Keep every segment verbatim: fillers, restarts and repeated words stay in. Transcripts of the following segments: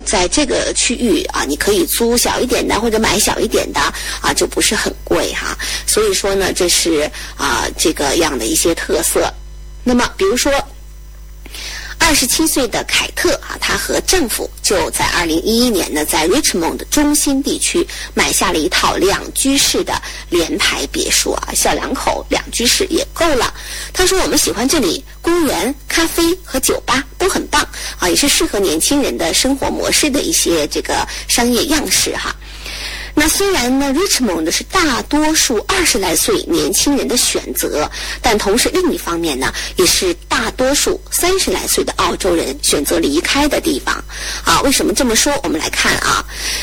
在这个区域啊，你可以租小一点的或者买小一点的啊，就不是很贵哈。所以说呢，这是啊这个样的一些特色。那么比如说二十七岁的凯特啊，她和丈夫就在二零一一年呢，在 Richmond 中心地区买下了一套两居室的联排别墅啊，小两口两居室也够了。她说我们喜欢这里，公园、咖啡和酒吧都很棒啊，也是适合年轻人的生活模式的一些这个商业样式哈。那虽然呢 Richmond 是大多数二十来岁年轻人的选择，但同时另一方面呢，也是大多数三十来岁的澳洲人选择离开的地方啊。为什么这么说？我们来看啊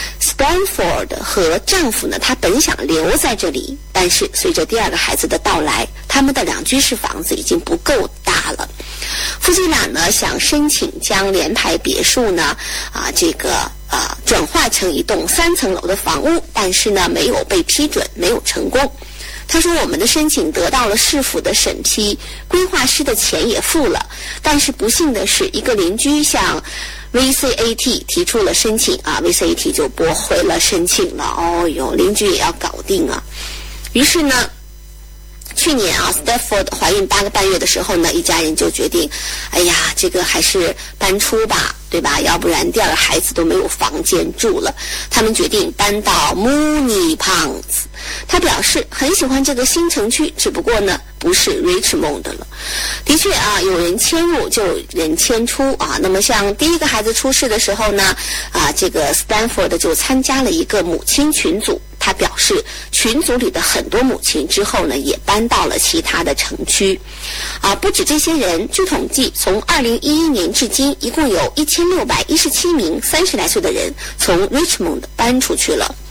Stanford 和丈夫呢，他本想留在这里，但是随着第二个孩子的到来，他们的两居室房子已经不够大了。夫妻俩呢想申请将联排别墅呢啊这个啊转化成一栋三层楼的房屋，但是呢没有被批准，没有成功。他说我们的申请得到了市府的审批，规划师的钱也付了，但是不幸的是，一个邻居向 V C A T 提出了申请啊 ，V C A T 就驳回了申请了。哦哟，邻居也要搞定啊。于是呢，去年啊 Stanford 怀孕八个半月的时候呢，一家人就决定，哎呀，这个还是搬出吧，对吧？要不然第二个孩子都没有房间住了。他们决定搬到 Moonee Ponds。他表示很喜欢这个新城区，只不过呢不是 Richmond 了。的确啊，有人迁入就有人迁出啊。那么像第一个孩子出世的时候呢，啊，这个 Stanford 就参加了一个母亲群组。他表示，群组里的很多母亲之后呢，也搬到了其他的城区。啊，不止这些人，据统计，从二零一一年至今，一共有一千六百一十七名三十来岁的人从 Richmond 搬出去了。